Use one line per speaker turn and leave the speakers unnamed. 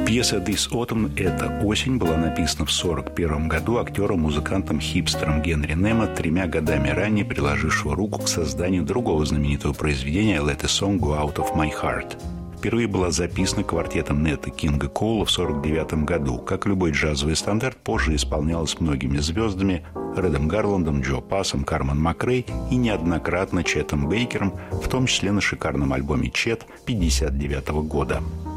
Пьеса «This Autumn» — «Это осень» была написана в 1941 году актером-музыкантом-хипстером Генри Немо, 3 годами ранее приложившего руку к созданию другого знаменитого произведения «Let a Song Go Out of My Heart». Впервые была записана квартетом Нета Кинга Коула в 1949 году. Как любой джазовый стандарт, позже исполнялась многими звездами — Редом Гарландом, Джо Пассом, Кармен Макрей и неоднократно Четом Бейкером, в том числе на шикарном альбоме «Чет» 1959 года.